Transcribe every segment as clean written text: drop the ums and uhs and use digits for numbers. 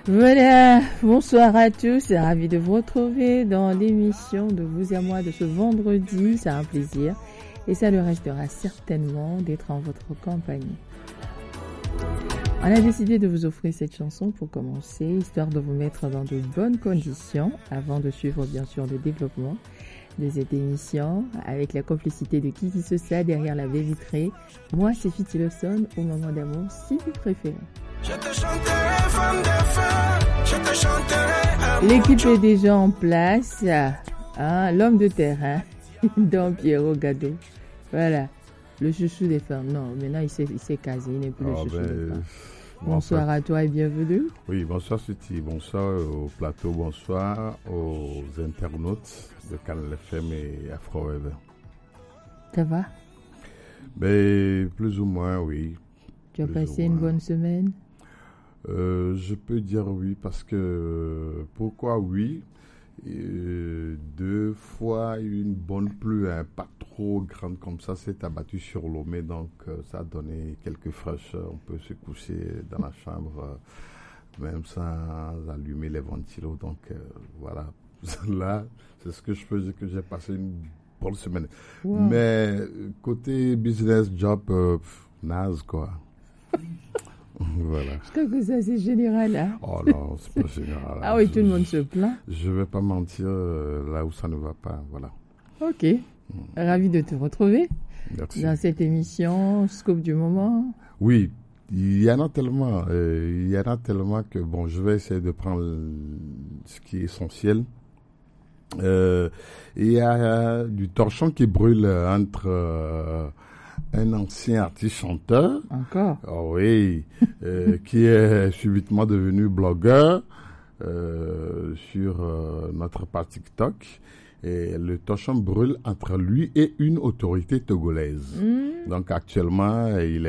Voilà, bonsoir à tous, ravi de vous retrouver dans l'émission de Vous et moi de ce vendredi, c'est un plaisir et ça le restera certainement d'être en votre compagnie. On a décidé de vous offrir cette chanson pour commencer, histoire de vous mettre dans de bonnes conditions avant de suivre bien sûr le développement de cette émission avec la complicité de Kiki Sosa derrière la baie vitrée. Moi c'est Fiti Lawson au moment d'amour si vous préférez. Je te chanterai femme de feu, je te chanterai. L'équipe est déjà en place, hein, l'homme de terrain, Don Piero Gado. Voilà, le chouchou des femmes. Non, maintenant il s'est casé, il n'est plus le chouchou des femmes. Bonsoir à toi et bienvenue. Oui, bonsoir Suti, bonsoir au plateau, bonsoir aux internautes de Canal FM et AfroWeb. Ça va? Ben, plus ou moins, oui. Tu as passé une bonne semaine? Je peux dire oui parce que, pourquoi oui? 2 fois une bonne pluie, hein, pas trop grande comme ça, s'est abattue sur Lomé, donc ça a donné quelques fraîcheurs. On peut se coucher dans la chambre même sans allumer les ventilos, donc voilà. Là, c'est ce que je peux dire, que j'ai passé une bonne semaine. Wow. Mais côté business job, naze quoi. Voilà. Je crois que ça c'est général là. Oh non, c'est pas général. Ah oui, tout le monde se plaint. Je vais pas mentir, là où ça ne va pas, voilà. Ok, ravi de te retrouver. Merci. Dans cette émission Scoop du moment. Oui, il y en a tellement, que bon, je vais essayer de prendre ce qui est essentiel. Il y a du torchon qui brûle entre un ancien artiste-chanteur. Encore? Oh oui, qui est subitement devenu blogueur sur notre page TikTok. Et le torchon brûle entre lui et une autorité togolaise. Donc actuellement, il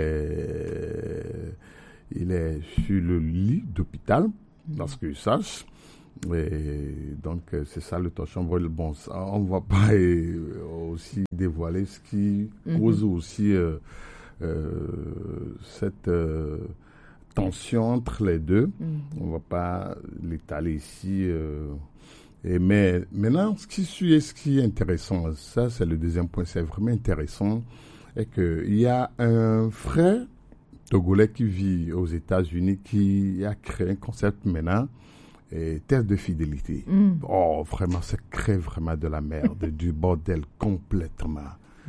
est sur le lit d'hôpital, parce qu'il sache. Et donc c'est ça le torchon brûle. Bon, ça, on ne va pas aussi dévoiler ce qui cause aussi cette tension entre les deux. On ne va pas l'étaler ici. Mais maintenant, ce qui est intéressant, ça c'est le deuxième point, c'est vraiment intéressant, est qu'il y a un frère togolais qui vit aux États-Unis qui a créé un concept maintenant, test de fidélité. Oh, vraiment, ça crée vraiment de la merde, du bordel complètement.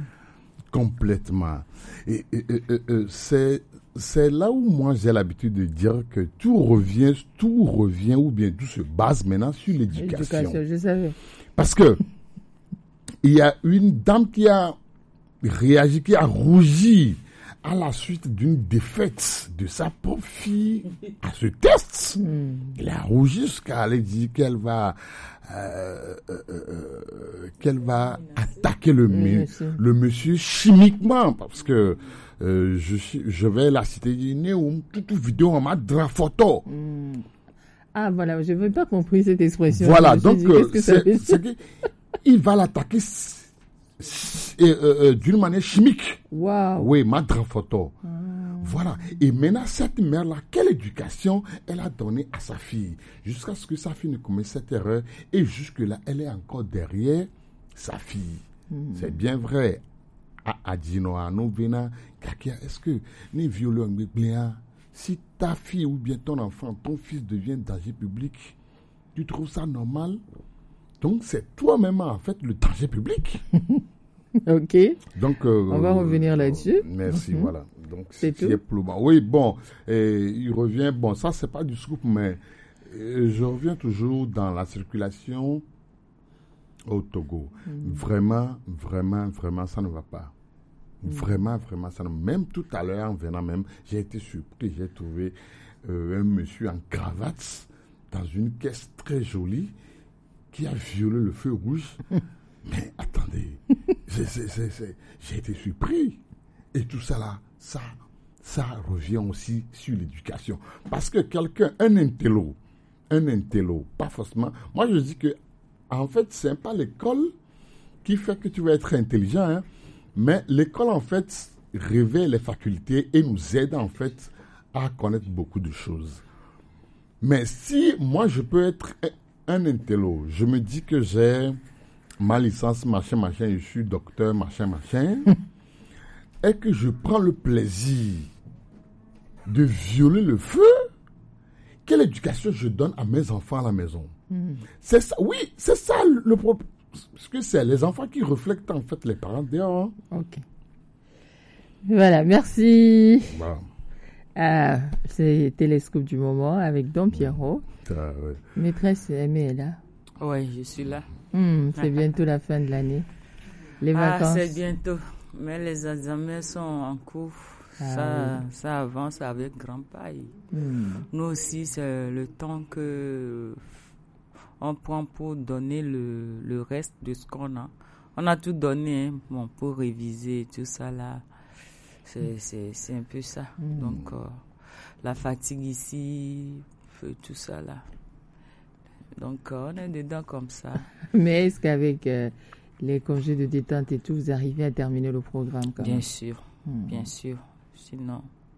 Et c'est là où moi j'ai l'habitude de dire que tout revient, ou bien tout se base maintenant sur l'éducation. L'éducation, je savais. Parce que il y a une dame qui a réagi, qui a rougi à la suite d'une défaite de sa propre fille à ce test. Elle a rougi jusqu'à aller dire qu'elle va attaquer le monsieur chimiquement, parce que je vais la citer, toute vidéo en m'a de photo. Ah voilà, je n'avais pas compris cette expression. Voilà, donc il va l'attaquer d'une manière chimique. Wow. Oui, madre photo. Voilà. Et maintenant, cette mère-là, quelle éducation elle a donnée à sa fille, jusqu'à ce que sa fille ne commette cette erreur, et jusque-là, elle est encore derrière sa fille. C'est bien vrai. Est-ce que les violeurs, si ta fille ou bien ton enfant, ton fils devient danger public, tu trouves ça normal? Donc, c'est toi-même, en fait, le danger public. Ok. Donc, on va revenir là-dessus. Merci, voilà. Donc, c'est tout. Oui, bon, il revient. Bon, ça, c'est pas du scoop, mais je reviens toujours dans la circulation au Togo. Vraiment, ça ne va pas. Vraiment, ça ne va pas. Même tout à l'heure, en venant même, j'ai été surpris. J'ai trouvé un monsieur en cravate dans une caisse très jolie qui a violé le feu rouge. Mais attendez, j'ai été surpris. Et tout ça là, ça revient aussi sur l'éducation. Parce que quelqu'un, un intello, pas forcément. Moi je dis que, en fait, c'est pas l'école qui fait que tu vas être intelligent, hein, mais l'école en fait révèle les facultés et nous aide en fait à connaître beaucoup de choses. Mais si moi, je peux être un intello, je me dis que j'ai ma licence, machin, je suis docteur, machin, et que je prends le plaisir de violer le feu, quelle éducation je donne à mes enfants à la maison? C'est ça, oui, c'est ça le problème. Parce que c'est les enfants qui reflètent en fait les parents dehors. Ok. Voilà, merci. Voilà. C'est Télescope du moment avec Don Pierrot. Ouais. Maîtresse Aimée est là. Oui, je suis là. C'est bientôt la fin de l'année. Les vacances. C'est bientôt. Mais les examens sont en cours. Ça avance avec grand pas. Nous aussi, c'est le temps que on prend pour donner le reste de ce qu'on a. On a tout donné pour réviser tout ça là. C'est un peu ça. Donc, la fatigue ici, tout ça là. Donc, on est dedans comme ça. Mais est-ce qu'avec les congés de détente et tout, vous arrivez à terminer le programme quand même? Bien sûr. Sinon,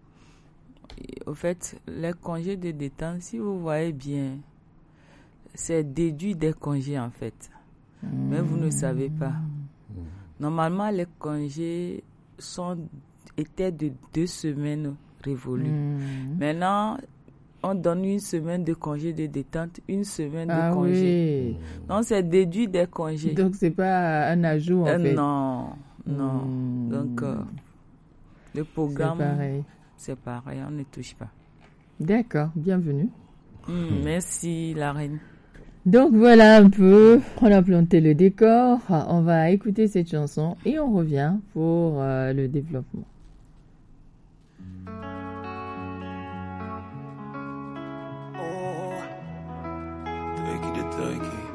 au fait, les congés de détente, si vous voyez bien, c'est déduit des congés en fait. Mais vous ne savez pas. Normalement, les congés étaient de 2 semaines révolues. Maintenant, on donne 1 semaine de congé de détente, 1 semaine de congé. Oui. Donc, c'est déduit des congés. Donc, c'est pas un ajout, en fait. Non. Donc, le programme, c'est pareil, on ne touche pas. D'accord, bienvenue. Merci, la reine. Donc, voilà un peu, on a planté le décor. On va écouter cette chanson et on revient pour le développement. Turkey.